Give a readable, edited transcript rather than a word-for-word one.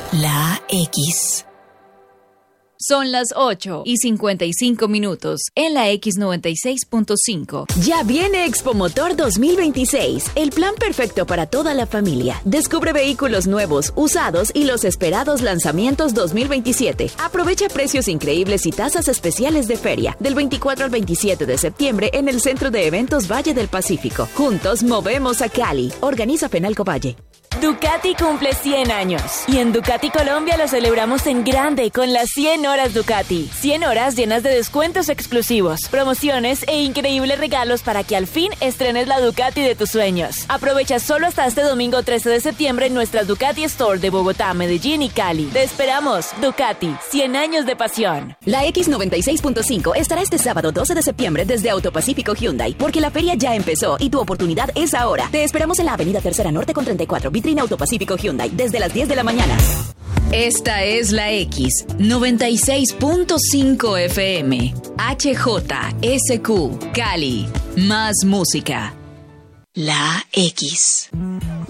La X. Son las 8:55 en la X96.5. Ya viene Expo Motor 2026, el plan perfecto para toda la familia. Descubre vehículos nuevos, usados y los esperados lanzamientos 2027. Aprovecha precios increíbles y tasas especiales de feria del 24 al 27 de septiembre en el Centro de Eventos Valle del Pacífico. Juntos movemos a Cali. Organiza Fenalco Valle. Ducati cumple 100 años y en Ducati Colombia lo celebramos en grande con las 100 horas Ducati. 100 horas llenas de descuentos exclusivos, promociones e increíbles regalos para que al fin estrenes la Ducati de tus sueños. Aprovecha solo hasta este domingo 13 de septiembre en nuestra Ducati Store de Bogotá, Medellín y Cali. Te esperamos. Ducati, 100 años de pasión. La X96.5 estará este sábado 12 de septiembre desde Autopacífico Hyundai, porque la feria ya empezó y tu oportunidad es ahora. Te esperamos en la avenida Tercera Norte con 34, vitrina Autopacífico Hyundai, desde las 10 de la mañana. Esta es la X96.5 FM. HJSQ, Cali. Más música. La X.